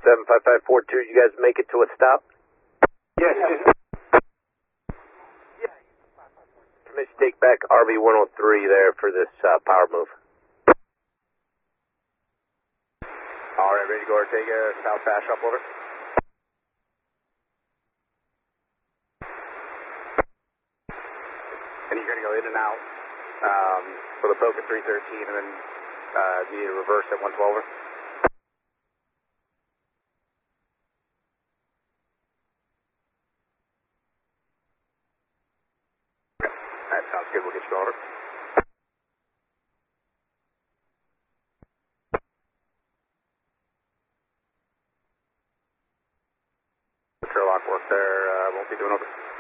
75542, you guys make it to a stop? Yes. Permission to take back RV 103 there for this power move. All right, ready to go, Ortega, south fast up, over. And you're going to go in and out for the Boca 313, and then you need to reverse at 112, over. That sounds good. We'll get you over. Sherlock work there. Won't be doing over.